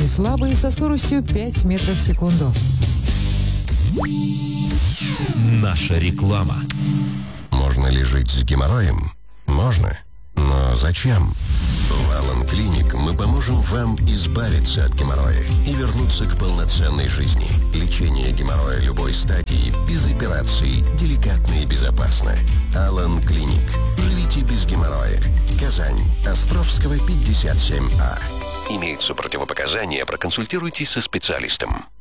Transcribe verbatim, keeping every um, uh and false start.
Самый слабый со скоростью пять метров в секунду. Наша реклама. Можно ли жить с геморроем? Можно. Но зачем? В Алан Клиник мы поможем вам избавиться от геморроя и вернуться к полноценной жизни. Лечение геморроя любой стадии, без операций, деликатно и безопасно. Алан Клиник. Живите без геморроя. Казань. Островского, пятьдесят семь А. Имеются противопоказания, проконсультируйтесь со специалистом.